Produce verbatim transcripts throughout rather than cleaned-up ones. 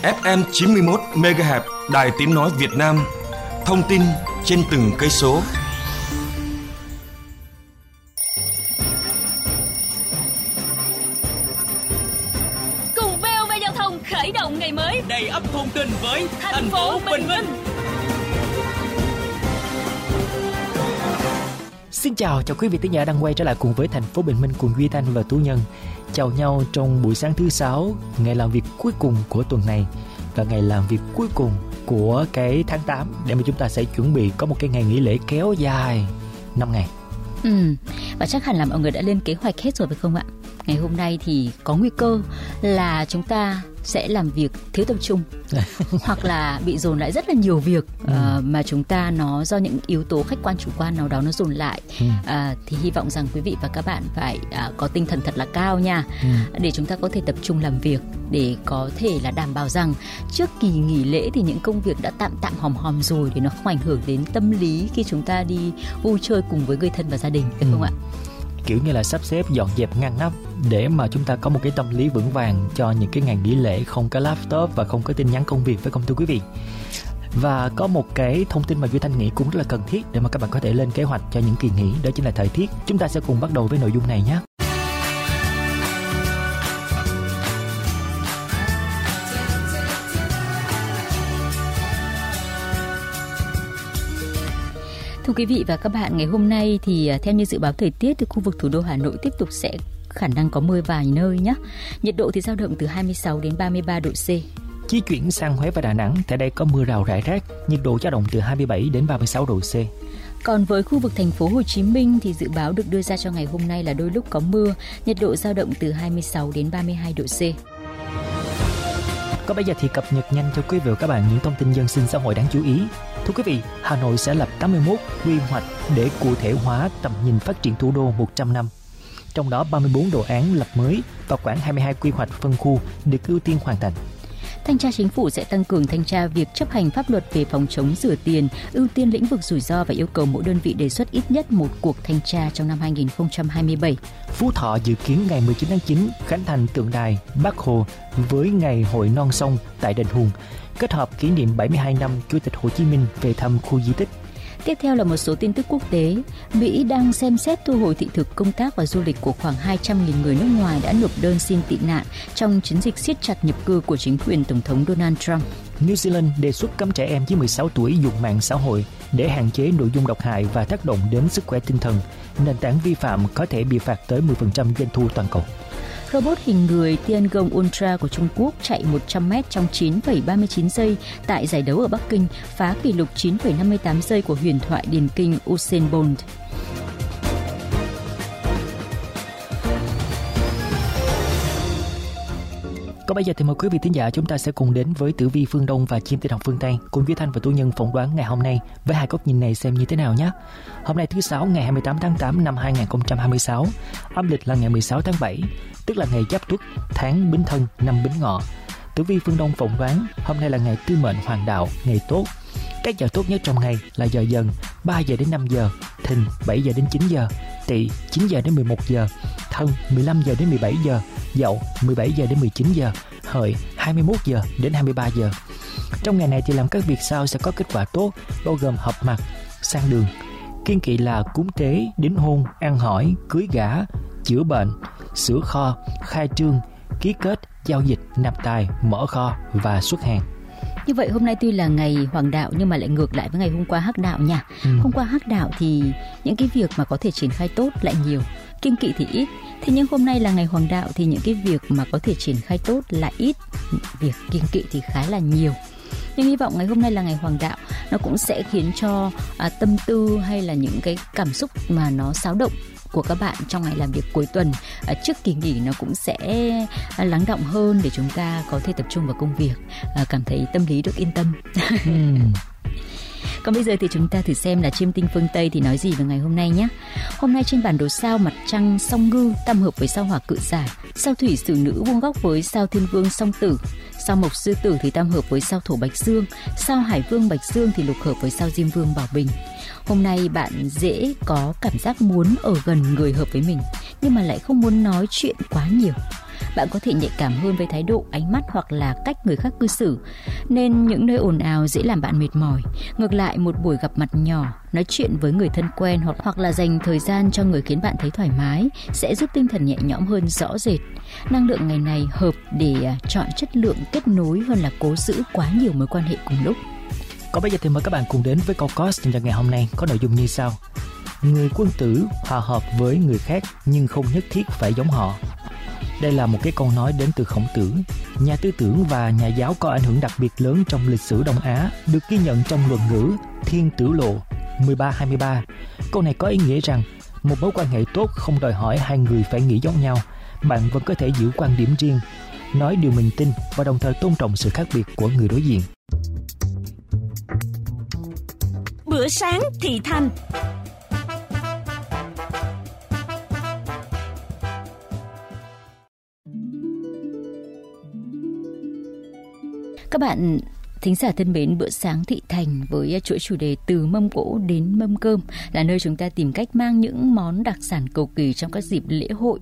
ép em chín mươi mốt mê ga héc Đài Tiếng nói Việt Nam. Thông tin trên từng cây số. Cùng vê o vê Giao thông khởi động ngày mới, đầy ắp thông tin với thành, thành phố Bình Minh. Xin chào, chào quý vị thính giả đang quay trở lại cùng với thành phố Bình Minh cùng Duy Thanh và Tú Nhân. Chào nhau trong buổi sáng thứ sáu, ngày làm việc cuối cùng của tuần này và ngày làm việc cuối cùng của cái tháng tám, để mà chúng ta sẽ chuẩn bị có một cái ngày nghỉ lễ kéo dài năm ngày. Ừ, và chắc hẳn là mọi người đã lên kế hoạch hết rồi phải không ạ? Ngày hôm nay thì có nguy cơ là chúng ta sẽ làm việc thiếu tập trung hoặc là bị dồn lại rất là nhiều việc ừ. uh, mà chúng ta nó do những yếu tố khách quan chủ quan nào đó nó dồn lại. ừ. uh, thì hy vọng rằng quý vị và các bạn phải uh, có tinh thần thật là cao nha, ừ. để chúng ta có thể tập trung làm việc, để có thể là đảm bảo rằng trước kỳ nghỉ lễ thì những công việc đã tạm tạm hòm hòm rồi để nó không ảnh hưởng đến tâm lý khi chúng ta đi vui chơi cùng với người thân và gia đình, phải ừ. không ạ? Kiểu như là sắp xếp dọn dẹp ngăn nắp để mà chúng ta có một cái tâm lý vững vàng cho những cái ngày nghỉ lễ không có laptop và không có tin nhắn công việc, phải không thưa quý vị? Và có một cái thông tin mà Duy Thanh nghĩ cũng rất là cần thiết để mà các bạn có thể lên kế hoạch cho những kỳ nghỉ, đó chính là thời tiết. Chúng ta sẽ cùng bắt đầu với nội dung này nhé. Thưa quý vị và các bạn, ngày hôm nay thì theo như dự báo thời tiết thì khu vực thủ đô Hà Nội tiếp tục sẽ khả năng có mưa vài nơi nhé. Nhiệt độ thì dao động từ hai mươi sáu đến ba mươi ba độ C. Di chuyển sang Huế và Đà Nẵng, tại đây có mưa rào rải rác, nhiệt độ dao động từ hai mươi bảy đến ba mươi sáu độ C. Còn với khu vực thành phố Hồ Chí Minh thì dự báo được đưa ra cho ngày hôm nay là đôi lúc có mưa, nhiệt độ dao động từ hai mươi sáu đến ba mươi hai độ C. Còn bây giờ thì cập nhật nhanh cho quý vị và các bạn những thông tin dân sinh xã hội đáng chú ý. Thưa quý vị, Hà Nội sẽ lập tám mươi mốt quy hoạch để cụ thể hóa tầm nhìn phát triển thủ đô một trăm năm. Trong đó ba mươi bốn đồ án lập mới và khoảng hai mươi hai quy hoạch phân khu được ưu tiên hoàn thành. Thanh tra Chính phủ sẽ tăng cường thanh tra việc chấp hành pháp luật về phòng chống rửa tiền, ưu tiên lĩnh vực rủi ro và yêu cầu mỗi đơn vị đề xuất ít nhất một cuộc thanh tra trong năm hai không hai bảy. Phú Thọ dự kiến ngày mười chín tháng chín khánh thành tượng đài Bác Hồ với ngày hội non sông tại đền Hùng, kết hợp kỷ niệm bảy mươi hai năm Chủ tịch Hồ Chí Minh về thăm khu di tích. Tiếp theo là một số tin tức quốc tế. Mỹ đang xem xét thu hồi thị thực công tác và du lịch của khoảng hai trăm nghìn người nước ngoài đã nộp đơn xin tị nạn trong chiến dịch siết chặt nhập cư của chính quyền Tổng thống Donald Trump. New Zealand đề xuất cấm trẻ em dưới mười sáu tuổi dùng mạng xã hội để hạn chế nội dung độc hại và tác động đến sức khỏe tinh thần. Nền tảng vi phạm có thể bị phạt tới mười phần trăm doanh thu toàn cầu. Robot hình người Tiangong Ultra của Trung Quốc chạy một trăm mét trong chín phẩy ba mươi chín giây tại giải đấu ở Bắc Kinh, phá kỷ lục chín phẩy năm mươi tám giây của huyền thoại điền kinh Usain Bolt. Còn bây giờ thì mời quý vị thính giả chúng ta sẽ cùng đến với Tử Vi Phương Đông và Chim Tinh học Phương Tây cùng Duy Thanh và Tú Nhân phỏng đoán ngày hôm nay với hai góc nhìn này xem như thế nào nhé. Hôm nay thứ sáu ngày hai mươi tám tháng tám năm hai không hai sáu, âm lịch là ngày mười sáu tháng bảy, tức là ngày Giáp Tuất, tháng Bính Thân, năm Bính Ngọ. Tử Vi Phương Đông phỏng đoán hôm nay là ngày tư mệnh hoàng đạo, ngày tốt. Các giờ tốt nhất trong ngày là giờ Dần ba giờ đến năm giờ, Thìn bảy giờ đến chín giờ, Tỵ chín giờ đến mười một giờ, Thân mười lăm giờ đến mười bảy giờ, Dậu mười bảy giờ đến mười chín giờ, Hợi hai mươi mốt giờ đến hai mươi ba giờ. Trong ngày này thì làm các việc sau sẽ có kết quả tốt, bao gồm họp mặt, sang đường. Kiêng kỵ là cúng tế, đính hôn, ăn hỏi, cưới gả, chữa bệnh, sửa kho, khai trương, ký kết, giao dịch, nạp tài, mở kho và xuất hàng. Như vậy hôm nay tuy là ngày hoàng đạo nhưng mà lại ngược lại với ngày hôm qua hắc đạo nha. Ừ. Hôm qua hắc đạo thì những cái việc mà có thể triển khai tốt lại nhiều, kiêng kỵ thì ít. Thế nhưng hôm nay là ngày hoàng đạo thì những cái việc mà có thể triển khai tốt lại ít, việc kiêng kỵ thì khá là nhiều. Nhưng hy vọng ngày hôm nay là ngày hoàng đạo, nó cũng sẽ khiến cho à, tâm tư hay là những cái cảm xúc mà nó xáo động của các bạn trong ngày làm việc cuối tuần à, trước kỳ nghỉ nó cũng sẽ à, lắng đọng hơn để chúng ta có thể tập trung vào công việc, à, cảm thấy tâm lý được yên tâm. Còn bây giờ thì chúng ta thử xem là chiêm tinh phương Tây thì nói gì về ngày hôm nay nhé. Hôm nay trên bản đồ sao mặt trăng song ngư tam hợp với sao hỏa cự giải, sao thủy sử nữ vuông góc với sao thiên vương song tử, sao mộc sư tử thì tam hợp với sao thổ bạch dương, sao hải vương bạch dương thì lục hợp với sao diêm vương bảo bình. Hôm nay bạn dễ có cảm giác muốn ở gần người hợp với mình nhưng mà lại không muốn nói chuyện quá nhiều. bạn có thể nhạy cảm hơn với thái độ, ánh mắt hoặc là cách người khác cư xử. Nên những nơi ồn ào dễ làm bạn mệt mỏi. Ngược lại, một buổi gặp mặt nhỏ, nói chuyện với người thân quen hoặc hoặc là dành thời gian cho người khiến bạn thấy thoải mái sẽ giúp tinh thần nhẹ nhõm hơn rõ rệt. Năng lượng ngày này hợp để chọn chất lượng kết nối hơn là cố giữ quá nhiều mối quan hệ cùng lúc. Còn bây giờ thì mời các bạn cùng đến với câu cost cho ngày hôm nay có nội dung như sau. Người quân tử hòa hợp với người khác nhưng không nhất thiết phải giống họ. Đây là một cái câu nói đến từ Khổng Tử, nhà tư tưởng và nhà giáo có ảnh hưởng đặc biệt lớn trong lịch sử Đông Á, được ghi nhận trong luận ngữ Thiên Tử Lộ mười ba hai mươi ba. Câu này có ý nghĩa rằng một mối quan hệ tốt không đòi hỏi hai người phải nghĩ giống nhau, bạn vẫn có thể giữ quan điểm riêng, nói điều mình tin và đồng thời tôn trọng sự khác biệt của người đối diện. Bữa sáng thị thành. Các bạn thính giả thân mến, bữa sáng thị thành với chuỗi chủ đề từ mâm cỗ đến mâm cơm là nơi chúng ta tìm cách mang những món đặc sản cầu kỳ trong các dịp lễ hội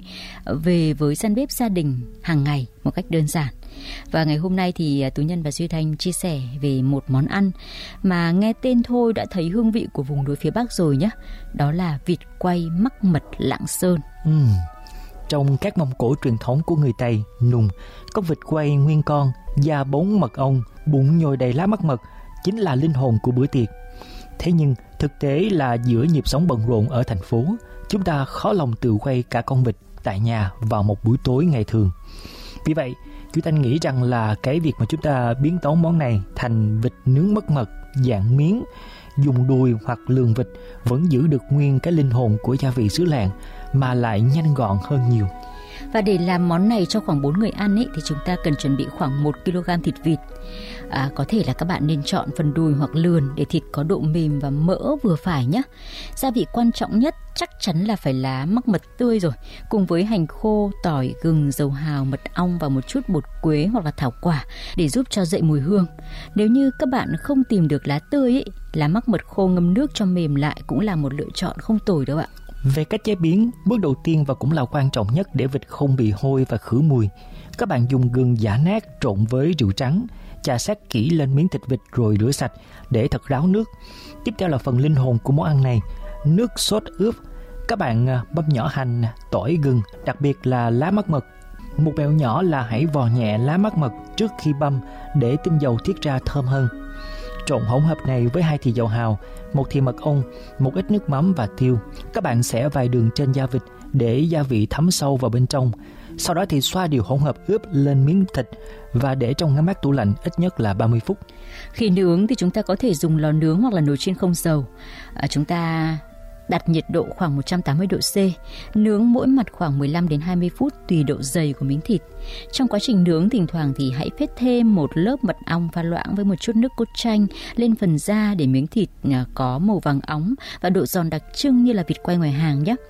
về với gian bếp gia đình hàng ngày một cách đơn giản. Và ngày hôm nay thì Tú Nhân và Duy Thanh chia sẻ về một món ăn mà nghe tên thôi đã thấy hương vị của vùng núi phía Bắc rồi nhé. Đó là vịt quay mắc mật Lạng Sơn. uhm. Trong các mâm cỗ truyền thống của người Tây, nùng, con vịt quay nguyên con, da bóng mật ong, bụng nhồi đầy lá mắc mật chính là linh hồn của bữa tiệc. Thế nhưng thực tế là giữa nhịp sống bận rộn ở thành phố, chúng ta khó lòng tự quay cả con vịt tại nhà vào một buổi tối ngày thường. Vì vậy, Duy Thanh nghĩ rằng là cái việc mà chúng ta biến tấu món này thành vịt nướng mắc mật dạng miếng, dùng đùi hoặc lườn vịt vẫn giữ được nguyên cái linh hồn của gia vị xứ lạng mà lại nhanh gọn hơn nhiều. Và để làm món này cho khoảng bốn người ăn ấy, thì chúng ta cần chuẩn bị khoảng một ki lô gam thịt vịt. À, có thể là các bạn nên chọn phần đùi hoặc lườn để thịt có độ mềm và mỡ vừa phải nhé. Gia vị quan trọng nhất chắc chắn là phải lá mắc mật tươi rồi, cùng với hành khô, tỏi, gừng, dầu hào, mật ong và một chút bột quế hoặc là thảo quả để giúp cho dậy mùi hương. Nếu như các bạn không tìm được lá tươi ấy, lá mắc mật khô ngâm nước cho mềm lại cũng là một lựa chọn không tồi đâu ạ. Về cách chế biến, bước đầu tiên và cũng là quan trọng nhất để vịt không bị hôi và khử mùi, các bạn dùng gừng giã nát trộn với rượu trắng, chà sát kỹ lên miếng thịt vịt rồi rửa sạch để thật ráo nước. Tiếp theo là phần linh hồn của món ăn này, nước sốt ướp. Các bạn băm nhỏ hành, tỏi, gừng, đặc biệt là lá mắc mật. Một mẹo nhỏ là hãy vò nhẹ lá mắc mật trước khi băm để tinh dầu tiết ra thơm hơn. Trộn hỗn hợp này với hai thìa dầu hào, một thìa mật ong, một ít nước mắm và tiêu. Các bạn xẻ vài đường trên da vịt để gia vị thấm sâu vào bên trong. Sau đó thì xoa đều hỗn hợp ướp lên miếng thịt và để trong ngăn mát tủ lạnh ít nhất là ba mươi phút. Khi nướng thì chúng ta có thể dùng lò nướng hoặc là nồi chiên không dầu. À, chúng ta đặt nhiệt độ khoảng một trăm tám mươi độ C, nướng mỗi mặt khoảng mười lăm đến hai mươi phút tùy độ dày của miếng thịt. Trong quá trình nướng, thỉnh thoảng thì hãy phết thêm một lớp mật ong pha loãng với một chút nước cốt chanh lên phần da để miếng thịt có màu vàng óng và độ giòn đặc trưng như là vịt quay ngoài hàng nhé.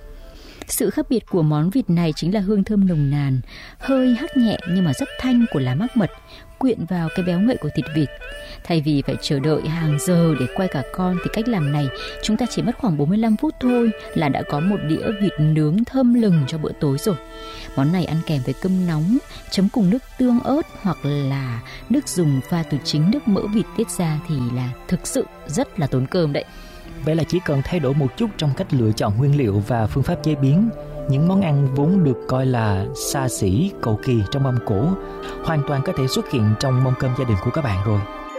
Sự khác biệt của món vịt này chính là hương thơm nồng nàn, hơi hắc nhẹ nhưng mà rất thanh của lá mắc mật quyện vào cái béo ngậy của thịt vịt. Thay vì phải chờ đợi hàng giờ để quay cả con thì cách làm này chúng ta chỉ mất khoảng bốn mươi lăm phút thôi là đã có một đĩa vịt nướng thơm lừng cho bữa tối rồi. Món này ăn kèm với cơm nóng, chấm cùng nước tương ớt hoặc là nước dùng pha từ chính nước mỡ vịt tiết ra thì là thực sự rất là tốn cơm đấy. Vậy là chỉ cần thay đổi một chút trong cách lựa chọn nguyên liệu và phương pháp chế biến, những món ăn vốn được coi là xa xỉ, cầu kỳ trong mâm cỗ hoàn toàn có thể xuất hiện trong mâm cơm gia đình của các bạn rồi.